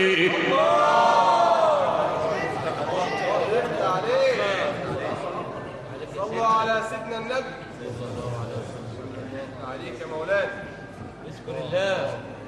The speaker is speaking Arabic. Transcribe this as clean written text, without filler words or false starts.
صلوا على سيدنا النبي عليك يا مولانا. اذكر الله.